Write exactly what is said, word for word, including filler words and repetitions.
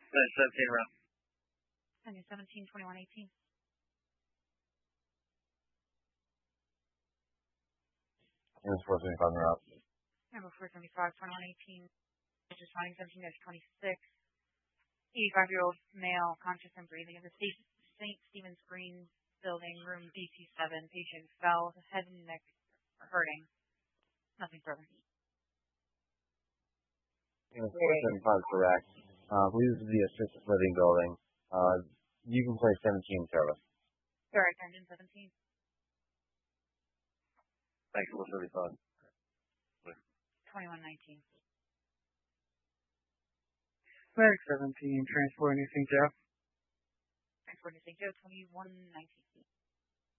Nice, seventeen around. And you're seventeen, twenty-one, eighteen. And it's four seventy-five and up. Number four seventy-five, twenty-one, eighteen. Just finding seventeen twenty-six. eighty-five-year-old male, conscious and breathing in the Saint Stephen's Green building, room D C seven. Patient fell, head and neck hurting. Nothing further. And it's four seventy-five correct. Uh, I believe this is the assisted living building. Uh, you can play seventeen service. Correct, engine seventeen. Thanks, four seventy-five. twenty-one nineteen. Flag seventeen, transporting to Saint Joe. Transporting to Saint Joe, twenty-one nineteen.